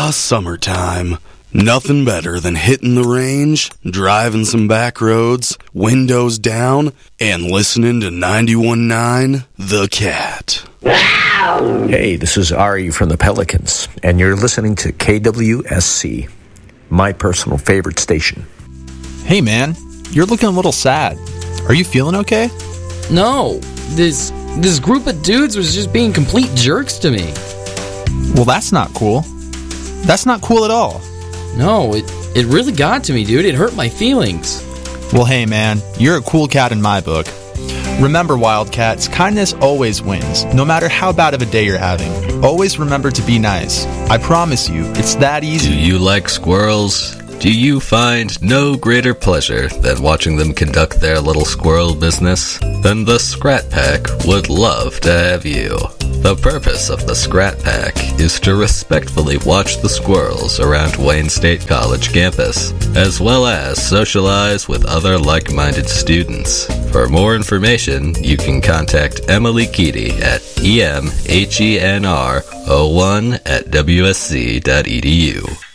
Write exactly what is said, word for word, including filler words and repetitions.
Ah, summertime. Nothing better than hitting the range, driving some back roads, windows down, and listening to ninety-one point nine The Cat. Hey, this is Ari from the Pelicans, and you're listening to K W S C, my personal favorite station. Hey man, you're looking a little sad. Are you feeling okay? No, this this group of dudes was just being complete jerks to me. Well, that's not cool. That's not cool at all. No, it, it really got to me, dude. It hurt my feelings. Well, hey man, you're a cool cat in my book. Remember, Wildcats, kindness always wins, no matter how bad of a day you're having. Always remember to be nice. I promise you, it's that easy. Do you like squirrels? Do you find no greater pleasure than watching them conduct their little squirrel business? Then the Scrat Pack would love to have you. The purpose of the Scrat Pack is to respectfully watch the squirrels around Wayne State College campus, as well as socialize with other like-minded students. For more information, you can contact Emily Keaty at E M H E N R zero one at W S C dot E D U.